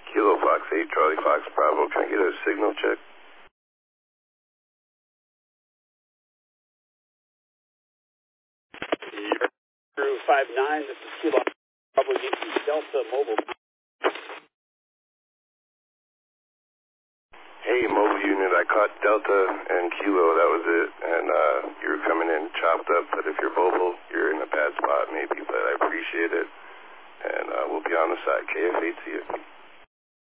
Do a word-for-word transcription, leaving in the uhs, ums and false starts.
Kilo Fox eight, Charlie Fox Bravo. Can I get a signal check? Through five nine, this is Kilo Bravo Yankee Delta Mobile. Hey, mobile unit, I caught Delta and Kilo, that was it. And uh, you were coming in chopped up, but if you're mobile, you're in a bad spot maybe, but I appreciate it. And uh, we'll be on the side. K F eight C F.